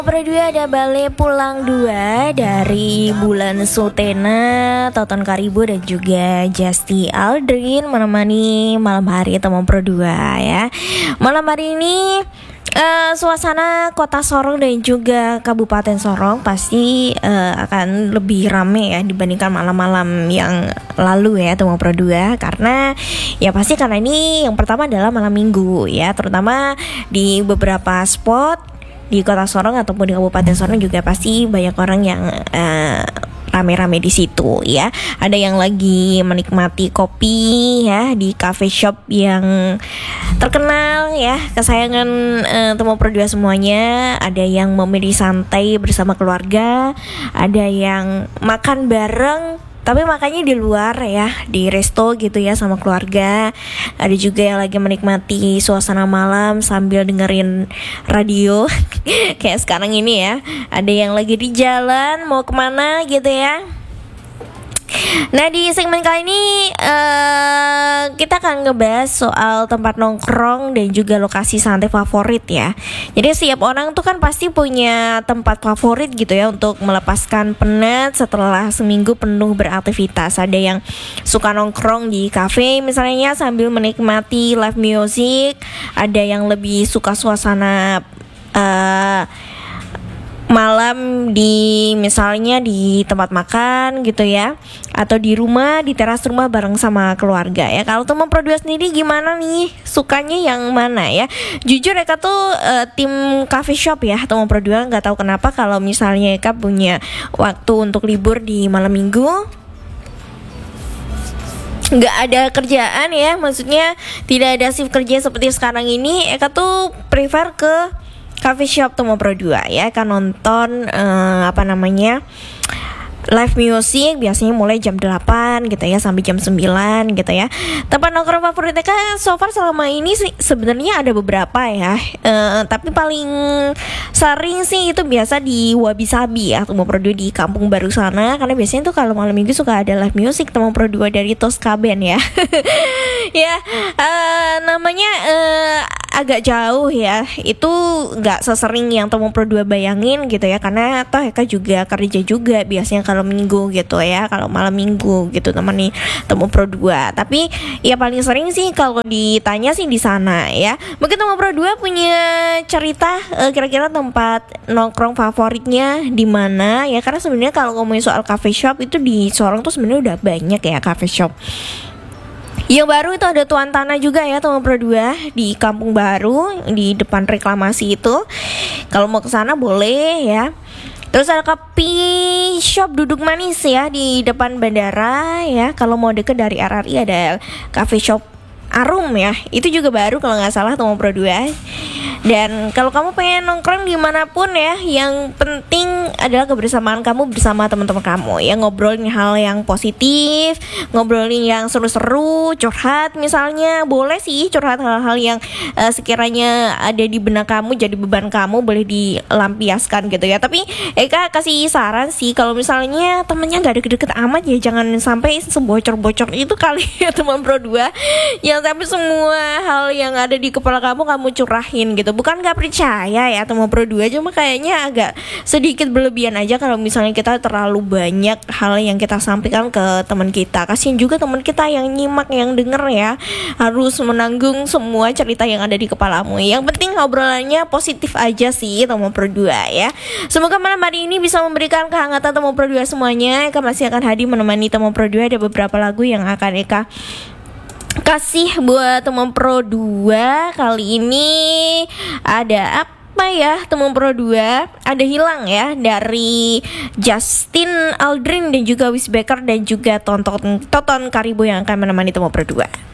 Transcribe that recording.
Berdua ada Bale Pulang 2 dari Bulan Sutena, Toton Karibu dan juga Justy Aldrin menemani malam hari teman berdua ya. Malam hari ini suasana kota Sorong dan juga Kabupaten Sorong pasti akan lebih rame ya dibandingkan malam-malam yang lalu ya teman berdua, karena ya pasti karena ini yang pertama adalah malam minggu ya, terutama di beberapa spot di kota Sorong ataupun di Kabupaten Sorong juga pasti banyak orang yang rame-rame di situ ya. Ada yang lagi menikmati kopi ya di cafe shop yang terkenal ya, kesayangan teman berdua semuanya. Ada yang memilih santai bersama keluarga, ada yang makan bareng tapi makannya di luar ya, di resto gitu ya sama keluarga. Ada juga yang lagi menikmati suasana malam sambil dengerin radio kayak sekarang ini ya. Ada yang lagi di jalan mau kemana gitu ya. Nah, di segmen kali ini kita akan ngebahas soal tempat nongkrong dan juga lokasi santai favorit ya. Jadi setiap orang tuh kan pasti punya tempat favorit gitu ya untuk melepaskan penat setelah seminggu penuh beraktivitas. Ada yang suka nongkrong di cafe misalnya sambil menikmati live music. Ada yang lebih suka suasana malam di misalnya di tempat makan gitu ya, atau di rumah, di teras rumah bareng sama keluarga ya. Kalau teman berdua sendiri gimana nih, sukanya yang mana ya? Jujur Eka tuh tim coffee shop ya teman berdua. Nggak tahu kenapa kalau misalnya Eka punya waktu untuk libur di malam minggu, nggak ada kerjaan ya, maksudnya tidak ada shift kerja seperti sekarang ini, Eka tuh prefer ke coffee shop teman berdua ya, kan nonton live music biasanya mulai jam 8 gitu ya sampai jam 9 gitu ya. Tempat nongkrong favorit kan so far selama ini sih sebenarnya ada beberapa ya, tapi paling sering sih itu biasa di Wabi Sabi ya teman berdua di Kampung Baru sana, karena biasanya tuh kalau malam minggu suka ada live music teman berdua dari Tosca Band ya. Ya namanya agak jauh ya, itu nggak sesering yang teman berdua bayangin gitu ya, karena toh Eka juga kerja juga biasanya kalau minggu gitu ya, kalau malam minggu gitu temani teman berdua. Tapi ya paling sering sih kalau ditanya sih di sana ya. Mungkin teman berdua punya cerita kira-kira tempat nongkrong favoritnya di mana ya, karena sebenarnya kalau ngomongin soal cafe shop itu di Sorong tuh sebenarnya udah banyak ya cafe shop. Yang baru itu ada Tuan Tanah juga ya teman berdua di Kampung Baru di depan reklamasi itu. Kalau mau ke sana boleh ya. Terus ada kopi shop Duduk Manis ya di depan bandara ya. Kalau mau deket dari RRI ada cafe shop Arum ya. Itu juga baru kalau nggak salah teman berdua. Dan kalau kamu pengen nongkrong dimanapun ya, yang penting adalah kebersamaan kamu bersama teman-teman kamu ya, ngobrolin hal yang positif, ngobrolin yang seru-seru, curhat misalnya, boleh sih curhat hal-hal yang sekiranya ada di benak kamu jadi beban kamu, boleh dilampiaskan gitu ya. Tapi Eka kasih saran sih, kalau misalnya temennya nggak deket-deket amat ya jangan sampai sebocor-bocor itu kali ya teman berdua, yang sampai semua hal yang ada di kepala kamu curahin gitu. Bukan gak percaya ya teman berdua, cuma kayaknya agak sedikit berlebihan aja kalau misalnya kita terlalu banyak hal yang kita sampaikan ke teman kita. Kasian juga teman kita yang nyimak, yang denger ya, harus menanggung semua cerita yang ada di kepalamu. Yang penting obrolannya positif aja sih teman berdua ya. Semoga malam hari ini bisa memberikan kehangatan teman berdua semuanya. Eka masih akan hadir menemani teman berdua. Ada beberapa lagu yang akan Eka kasih buat teman pro 2. Kali ini ada apa ya teman pro 2? Ada Hilang ya dari Justin Aldrin dan juga Wisbeker dan juga Toton Karibu yang akan menemani teman pro 2.